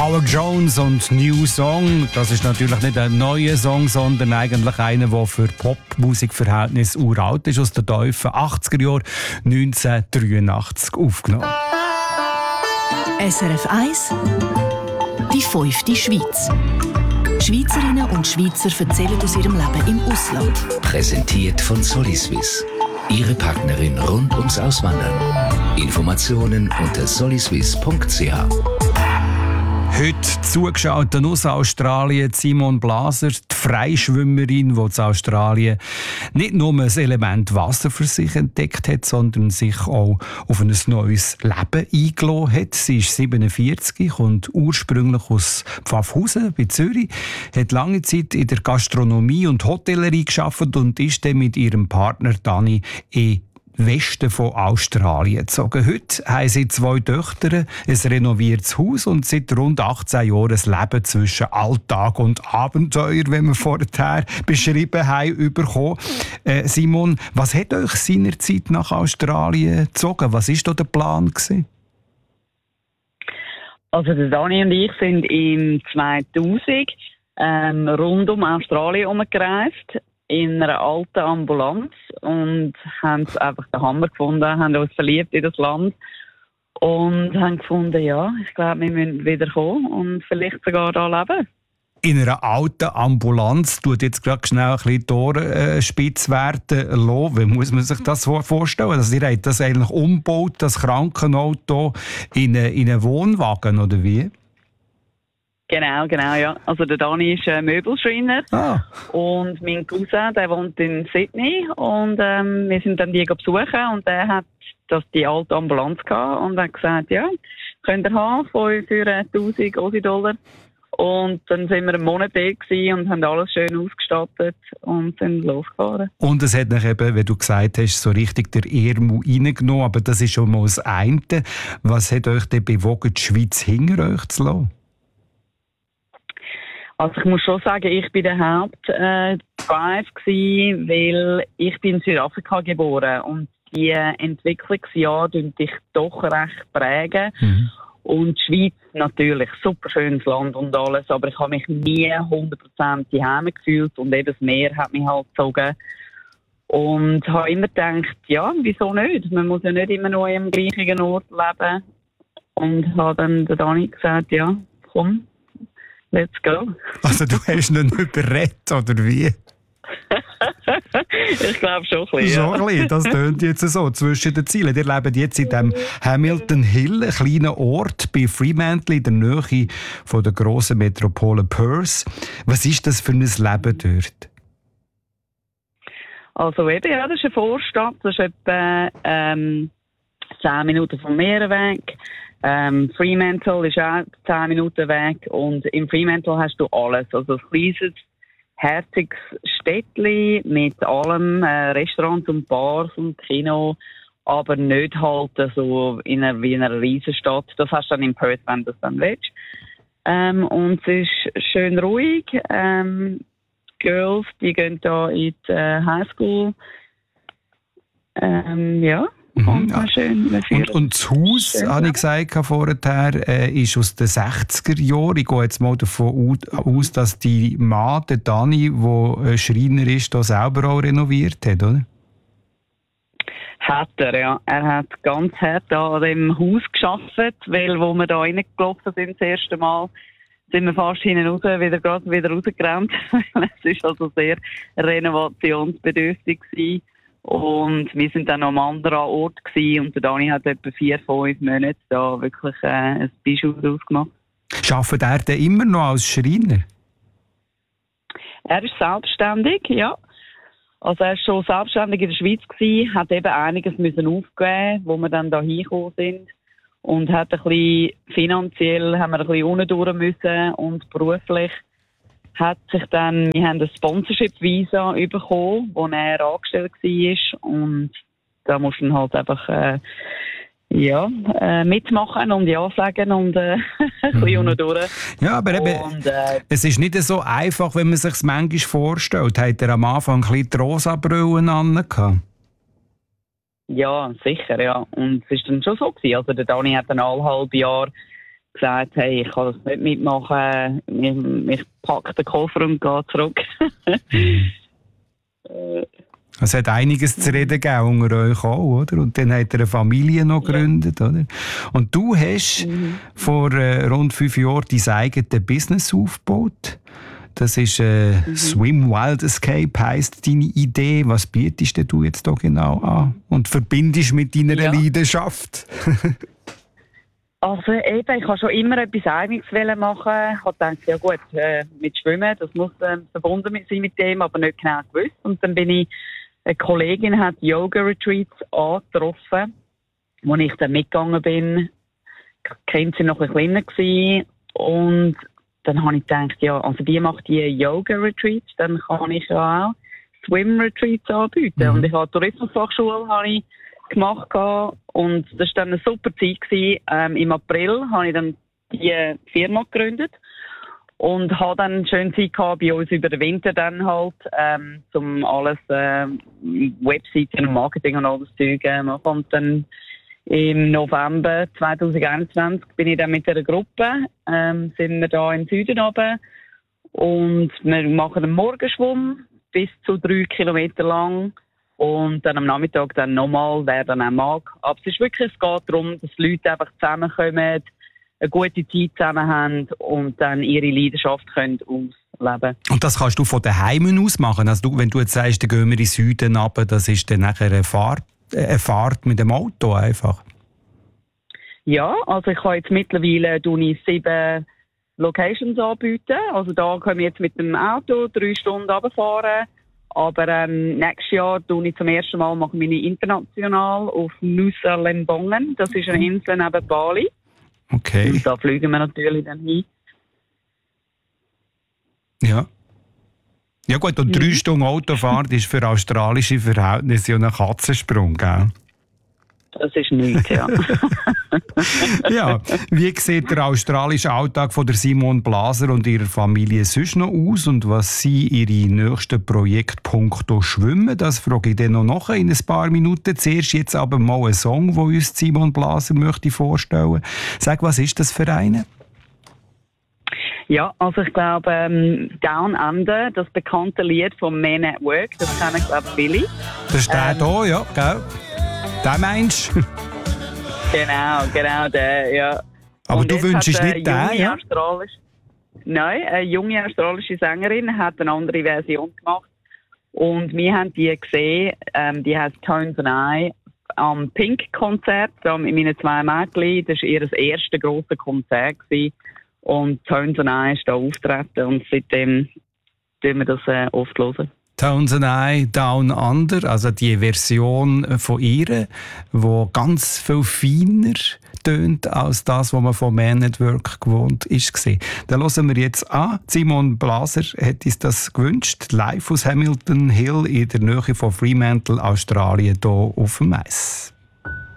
Howard Jones und New Song, das ist natürlich nicht ein neuer Song, sondern eigentlich einer, der für Popmusikverhältnisse uralt ist, aus den tiefen 80er Jahren 1983 aufgenommen. SRF 1 Die 5. Schweiz. Schweizerinnen und Schweizer erzählen aus ihrem Leben im Ausland. Präsentiert von Soliswiss. Ihre Partnerin rund ums Auswandern. Informationen unter soliswiss.ch. Heute zugeschaut aus Australien Simone Blaser, die Freischwimmerin, die in Australien nicht nur ein Element Wasser für sich entdeckt hat, sondern sich auch auf ein neues Leben eingelassen hat. Sie ist 47, kommt ursprünglich aus Pfaffhausen bei Zürich, hat lange Zeit in der Gastronomie und Hotellerie gearbeitet und ist dann mit ihrem Partner Dani Westen von Australien gezogen. Heute haben sie 2 Töchter, ein renoviertes Haus und seit rund 18 Jahren ein Leben zwischen Alltag und Abenteuer, wie wir vorher beschrieben haben, bekommen. Simon, was hat euch seinerzeit nach Australien gezogen? Was war da der Plan gewesen? Also der Dani und ich sind im 2000 rund um Australien herumgereist, in einer alten Ambulanz und haben einfach den Hammer gefunden, haben uns verliebt in das Land und haben gefunden, ja, ich glaube, wir müssen wieder kommen und vielleicht sogar da leben. In einer alten Ambulanz tut jetzt gerade schnell ein bisschen die Ohren spitz werden lassen. Wie muss man sich das vorstellen? Also ihr habt das eigentlich umgebaut, das Krankenauto, in einen Wohnwagen, oder wie? Genau, ja. Also der Dani ist Möbelschreiner und mein Cousin, der wohnt in Sydney und wir sind dann die besuchen und der hat die alte Ambulanz gehabt und hat gesagt, ja, könnt ihr haben für 1'000 Aussie-Dollar. Und dann sind wir einen Monat da und haben alles schön ausgestattet und sind losgefahren. Und es hat nach eben, wie du gesagt hast, so richtig der Ärmel reingenommen, aber das ist schon mal das eine. Was hat euch denn bewogen, die Schweiz hinter euch zu lassen? Also ich muss schon sagen, ich bin der Hauptdrive gewesen, weil ich bin in Südafrika geboren und die Entwicklungsjahre prägen dich doch recht prägen. Mhm. Und die Schweiz natürlich, super schönes Land und alles, aber ich habe mich nie 100% daheim gefühlt und eben das Meer hat mich halt gezogen. Und habe immer gedacht, ja, wieso nicht? Man muss ja nicht immer nur am gleichen Ort leben. Und habe dann der Dani gesagt, ja, komm, let's go. Also du hast ihn nicht überredet, oder wie? Ich glaube schon ein bisschen. Schon ein bisschen, das tönt jetzt so zwischen den Zielen. Ihr lebt jetzt in dem Hamilton Hill, einem kleinen Ort bei Fremantle in der Nähe von der grossen Metropole Perth. Was ist das für ein Leben dort? Also eben, ja, das ist eine Vorstadt, das ist etwa 10 Minuten vom Meer weg. Fremantle ist auch 10 Minuten weg und in Fremantle hast du alles, also ein kleines herziges Städtli mit allem, Restaurants und Bars und Kino, aber nicht halt so wie in einer Riesenstadt. Das hast du dann in Perth, wenn du das dann willst. Und es ist schön ruhig. Girls, die gehen da in die Highschool. Ja. Und, schön, und das Haus, habe ich gesagt vorher, ist aus den 60er Jahren. Ich gehe jetzt mal davon aus, dass die Mann, der Dani, der Schreiner ist, das selber auch renoviert hat, oder? Hat er, ja. Er hat ganz hart an dem Haus gearbeitet, weil wo wir da reingelaufen sind das erste Mal, sind wir fast hinten raus, wieder rausgerannt. Es ist also sehr renovationsbedürftig gewesen. Und wir sind dann am anderen Ort gewesen, und der Dani hat etwa 4-5 Monate da wirklich ein Bijou draus gemacht. Arbeitet er denn immer noch als Schreiner? Er ist selbstständig, ja. Also er war schon selbstständig in der Schweiz gewesen, hat eben einiges müssen aufgeben, wo wir dann da hingekommen sind. Und hat ein bisschen finanziell, haben wir ein bisschen unten durch müssen, und beruflich hat sich dann, wir haben ein Sponsorship-Visa bekommen, wo er angestellt war, und da musst du dann halt einfach mitmachen und ja sagen und ein bisschen unten durch. Ja, aber eben, es ist nicht so einfach, wenn man sich es manchmal vorstellt. Hat er am Anfang ein bisschen die Rosa-Brillen an? Ja, sicher, ja. Und es war dann schon so gewesen. Also der Dani hat dann alle halbe Jahr gesagt, hey, ich kann das nicht mitmachen, ich packe den Koffer und gehe zurück. Es hat einiges zu reden gegeben unter euch auch, oder? Und dann hat er eine Familie noch gegründet, oder? Und du hast vor rund 5 Jahren dein eigenes Business aufgebaut. Das ist Swim Wild Escape, heisst deine Idee. Was bietest du jetzt da genau an? Und verbindest mit deiner Leidenschaft? Also eben, ich wollte schon immer etwas Eigenes machen. Ich habe gedacht, ja gut, mit Schwimmen, das muss verbunden sein mit dem, aber nicht genau gewusst. Und dann bin ich, eine Kollegin hat Yoga-Retreats angetroffen, wo ich dann mitgegangen bin. Die Kinder waren noch ein kleiner gewesen. Und dann habe ich gedacht, ja, also die macht die Yoga-Retreats, dann kann ich ja auch Swim-Retreats anbieten. Und ich habe Tourismusfachschule gemacht und das war dann eine super Zeit gewesen. Im April habe ich dann die Firma gegründet und habe dann eine schöne Zeit gehabt bei uns über den Winter dann halt, um alles, Webseiten und Marketing und alles Zeug machen. Und dann im November 2021 bin ich dann mit einer Gruppe, sind wir da im Süden runter und wir machen einen Morgenschwumm bis zu 3 Kilometer lang. Und dann am Nachmittag dann nochmal, wer dann auch mag. Aber es ist wirklich, es geht darum, dass Leute einfach zusammenkommen, eine gute Zeit zusammen haben und dann ihre Leidenschaft können ausleben. Und das kannst du von daheim aus machen? Also wenn du jetzt sagst, dann gehen wir in den Süden runter, das ist dann nachher eine Fahrt mit dem Auto einfach? Ja, also ich habe jetzt mittlerweile 7 Locations anbieten. Also da können wir jetzt mit dem Auto 3 Stunden runterfahren. Aber nächstes Jahr mache ich zum ersten Mal meine international auf Nusa Lembongan. Das ist eine Insel neben Bali. Okay. Und da fliegen wir natürlich dann hin. Ja. Ja gut, und 3 Stunden Autofahrt ist für australische Verhältnisse ja ein Katzensprung, gell? Das ist nichts, ja. Ja, wie sieht der australische Alltag von der Simone Blaser und ihrer Familie sonst noch aus und was sind ihre nächsten Projekte punkto Schwimmen? Das frage ich dann noch nachher in ein paar Minuten. Zuerst jetzt aber mal einen Song, den uns Simone Blaser möchte vorstellen. Sag, was ist das für eine? Ja, also ich glaube, Down Under, das bekannte Lied von Men at Work, das kennen, glaube ich, viele. Das steht hier, ja, gell? Den meinst du? Genau, der, ja. Aber und du wünschst nicht den, ja? Nein, eine junge australische Sängerin hat eine andere Version gemacht. Und wir haben die gesehen, die heißt Tones and I, am Pink-Konzert, mit meinen 2 Mädchen. Das war ihr erstes grosses Konzert gewesen. Und Tones and I ist da auftreten und seitdem tun wir das oft hören. Tones and I, Down Under, also die Version von ihr, die ganz viel feiner tönt als das, was man von Man at Work gewohnt ist. Dann hören wir jetzt an. Simone Blaser hat uns das gewünscht, live aus Hamilton Hill in der Nähe von Fremantle, Australien, hier auf dem Eis.